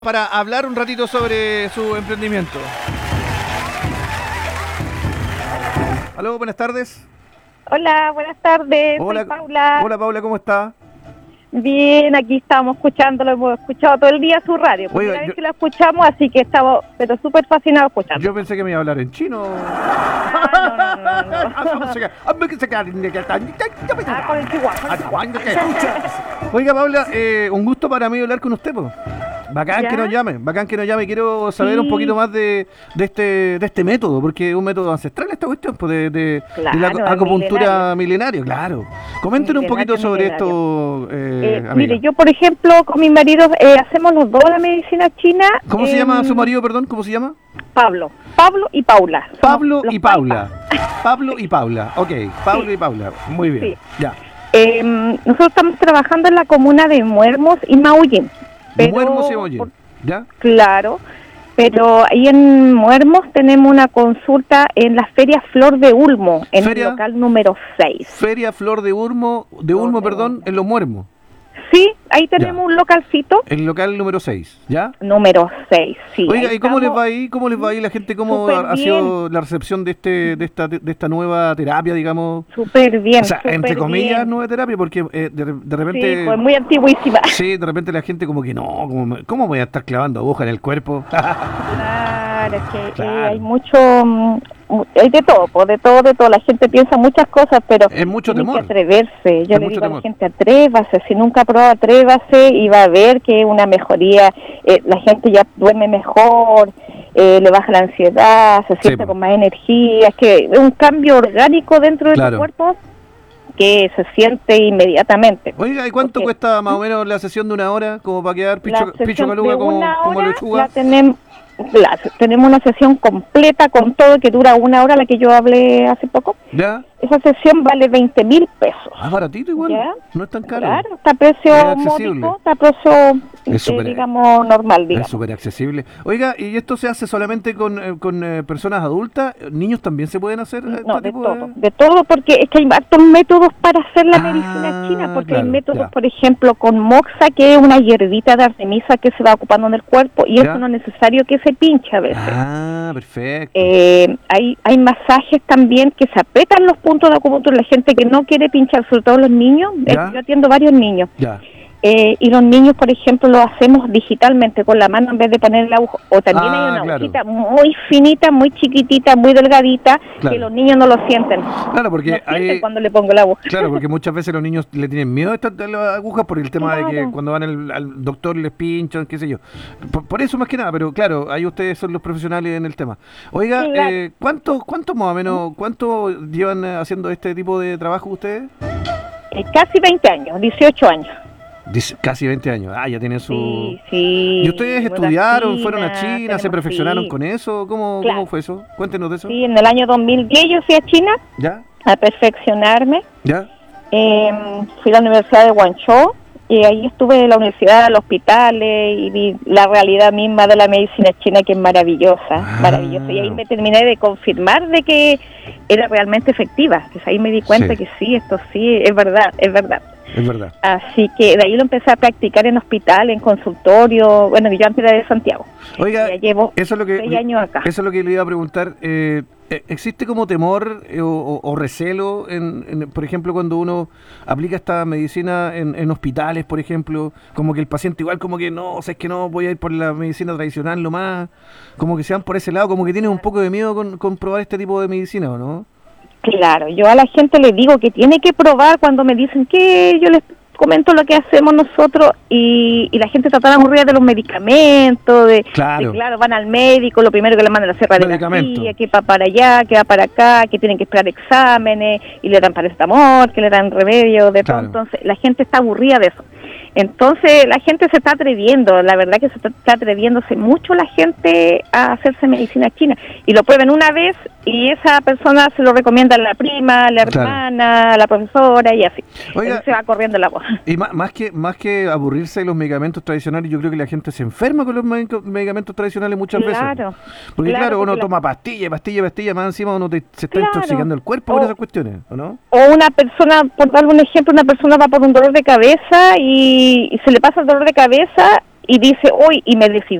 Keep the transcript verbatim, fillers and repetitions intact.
Para hablar un ratito sobre su emprendimiento. Aló, buenas tardes. Hola, buenas tardes. Hola, soy Paula. Hola, Paula, ¿cómo está? Bien, aquí estamos escuchándolo, hemos escuchado todo el día su radio. Primera Oiga, vez yo- que lo escuchamos, así que estamos pero súper fascinados escuchando. Yo pensé que me iba a hablar en chino. Ah, no, no, no, no. Ah, Ah, con el chihuahua, con el chihuahua. Oiga, Paula, eh, un gusto para mí hablar con usted, po. Bacán ¿Ya? que nos llame, bacán que nos llame. Quiero saber un Sí. poquito más de, de este de este método, porque es un método ancestral esta cuestión, pues, de, de, Claro, de la es acupuntura milenaria, claro. Coméntenos un poquito Milenario, sobre milenario. esto, eh, Eh, amiga. mire, yo por ejemplo con mi marido eh, hacemos los dos la medicina china. ¿Cómo se em, llama su marido, perdón? ¿Cómo se llama? Pablo. Pablo y Paula. Somos Pablo los y Paula. Paipas. Pablo y Paula. Ok, Pablo Sí. y Paula. Muy bien. Sí. Ya. Eh, nosotros estamos trabajando en la comuna de Muermos y Maullín. pero- Muermos y Oye. ¿Ya? Claro, pero ahí en Muermos tenemos una consulta en la Feria Flor de Ulmo, en ¿Feria? el local número seis. Feria Flor de Urmo, de Ulmo, de perdón, Ulmo. en Los Muermos. Sí, ahí tenemos Ya. un localcito El local número seis. ¿Ya? número seis, sí. Oiga, ahí ¿y cómo les estamos. va ahí? ¿Cómo les va ahí la gente? ¿Cómo Súper ha sido la recepción de este de esta de esta nueva terapia, digamos? Súper bien, O sea, súper entre comillas, bien. nueva terapia, porque eh, de, de Sí, repente... fue muy antiguísima. Sí, de repente la gente como que no, ¿cómo, me- cómo voy a estar clavando aguja en el cuerpo? Claro, es que eh, Claro. hay mucho, mm, mu- hay de todo, pues, de todo, de todo. La gente piensa muchas cosas, pero Es mucho tiene temor. que atreverse. Yo Es le mucho digo a temor. la gente, atrévase. Si nunca ha probado, atrévase y va a ver que una mejoría. Eh, la gente ya duerme mejor, eh, le baja la ansiedad, se siente pues. con más energía. Es que es un cambio orgánico dentro de Claro. tu cuerpo que se siente inmediatamente. Oiga, ¿y cuánto Porque- cuesta más o menos la sesión de una hora? Como para quedar picho, La picho sesión caluga de como, una como hora lechuga? la tenemos, la- tenemos una sesión completa con todo que dura una hora, la que yo hablé hace poco. ¿Ya? Esa sesión vale veinte mil pesos. Ah, baratito igual. ¿Ya? No es tan caro. Claro, está a precio Es accesible. módico, está a precio, Es eh, súper- digamos, normal, Es digamos. súper accesible. Oiga, ¿y esto se hace solamente con, eh, con eh, personas adultas? ¿Niños también se pueden hacer? eh, No, este de tipo todo, de todo, porque es que hay hartos métodos para hacer la Ah, medicina china, porque claro, hay métodos, ya. por ejemplo, con moxa, que es una hierbita de artemisa que se va ocupando en el cuerpo, y Ya. eso no es necesario que se pinche a veces. Ah, perfecto. Eh, hay, hay masajes también que se apretan los puntos de acupuntura, la gente que no quiere pinchar, sobre todo los niños. Eh, Ya. yo atiendo varios niños. Ya. Eh, y los niños, por ejemplo, lo hacemos digitalmente con la mano en vez de poner la aguja. O también Ah, hay una claro. agujita muy finita, muy chiquitita, muy delgadita, Claro. que los niños no lo sienten. Claro, porque no sienten hay... cuando le pongo la aguja. Claro, porque muchas veces los niños le tienen miedo a estas a las agujas por el tema de que Claro. cuando van al, al doctor les pinchan, qué sé yo. Por, por eso más que nada, pero claro, ahí ustedes son los profesionales en el tema. Oiga, Claro. eh, ¿cuánto, cuánto más o menos, cuánto llevan eh, haciendo este tipo de trabajo ustedes? Eh, casi veinte años, dieciocho años. Dice, casi veinte años. Ah, ya tienen su... Sí, sí. ¿Y ustedes Fuimos estudiaron, fueron a China, tenemos- se perfeccionaron sí. con eso? ¿Cómo, Claro. ¿Cómo fue eso? Cuéntenos de eso. Sí, en el año dos mil diez yo fui a China ¿Ya? a perfeccionarme. ¿Ya? Eh, fui a la Universidad de Guangzhou y ahí estuve en la universidad, en los hospitales y vi la realidad misma de la medicina china, que es maravillosa, Ah. maravillosa. Y ahí me terminé de confirmar de que era realmente efectiva. Pues ahí me di cuenta Sí. que sí, esto sí, es verdad, es verdad. Es verdad. Así que de ahí lo empecé a practicar en hospital, en consultorio. Bueno, yo antes era de Santiago. Oiga, Ya llevo eso es lo que seis años acá. Eso es lo que le iba a preguntar. Eh, eh, ¿Existe como temor eh, o, o- o recelo, en, en, por ejemplo, cuando uno aplica esta medicina en, en hospitales, por ejemplo, como que el paciente igual como que no, o sea, es que no voy a ir por la medicina tradicional nomás, como que se van por ese lado, como que tienen un poco de miedo con, con probar este tipo de medicina, ¿o no? Claro, yo a la gente le digo que tiene que probar cuando me dicen que yo les comento lo que hacemos nosotros y, y la gente está tan aburrida de los medicamentos, de Claro. de, claro, van al médico, lo primero que le mandan a hacer Medicamento. radiografía, que va para allá, que va para acá, que tienen que esperar exámenes y le dan paracetamol, que le dan remedio, de todo. Claro. Entonces la gente está aburrida de eso. Entonces la gente se está atreviendo, la verdad que se está está atreviéndose mucho la gente a hacerse medicina china y lo prueban una vez y esa persona se lo recomienda a la prima, a la Claro. hermana, a la profesora y así. Oiga, Así se va corriendo la voz. Y más, más que más que aburrirse de los medicamentos tradicionales, yo creo que la gente se enferma con los medico- medicamentos tradicionales muchas veces. Claro. Porque claro, Claro, uno porque la- toma pastilla, pastilla, pastilla, más encima uno te- se está Claro. intoxicando el cuerpo por O- esas cuestiones, ¿o no? O una persona, por darle un ejemplo, una persona va por un dolor de cabeza y, y se le pasa el dolor de cabeza y dice, hoy, y me decidí